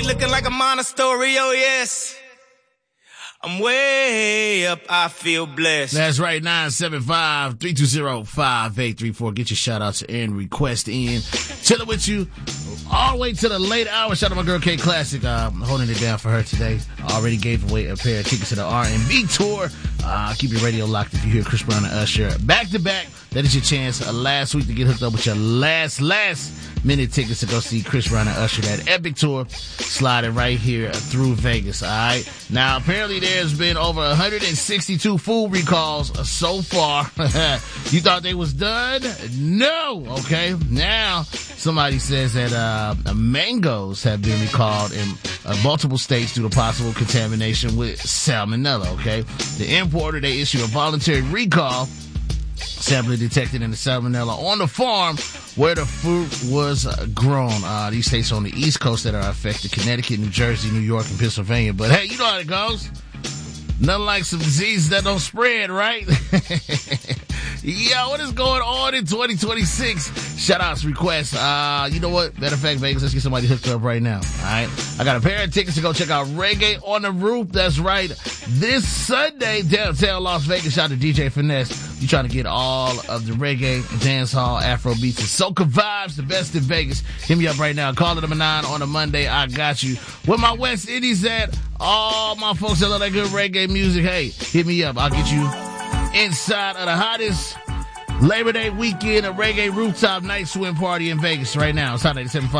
Money looking like a monastery, oh yes. I'm way up, I feel blessed. That's right, 975-320-5834. Get your shout-outs and request in. Chilling with you all the way to the late hour. Shout out to my girl K Classic, holding it down for her today. Already gave away a pair of tickets to the R&B tour. Keep your radio locked if you hear Chris Brown and Usher back to back. That is your chance last week to get hooked up with your last minute tickets to go see Chris Brown and Usher, that epic tour, sliding right here through Vegas. All right. Now, apparently there's been over 162 food recalls so far. You thought they was done? No. Okay. Now, somebody says that mangoes have been recalled in multiple states due to possible contamination with salmonella. Okay. The importer, they issued a voluntary recall. Sampling detected in the salmonella on the farm where the fruit was grown. These states on the East Coast that are affected: Connecticut, New Jersey, New York, and Pennsylvania. But hey, you know how it goes. Nothing like some diseases that don't spread, right? Yeah, what is going on in 2026? Shout-outs, requests. You know what? Matter of fact, Vegas, let's get somebody hooked up right now. All right? I got a pair of tickets to go check out Reggae on the Roof. That's right. This Sunday, downtown Las Vegas. Shout out to DJ Finesse. You trying to get all of the reggae, dancehall, Afro beats, and soca vibes, the best in Vegas. Hit me up right now. Call it 9 on a Monday. I got you. Where my West Indies at? All my folks that love that good reggae music. Hey, hit me up. I'll get you inside of the hottest Labor Day weekend, a reggae rooftop night swim party in Vegas right now. It's Hot 97.5.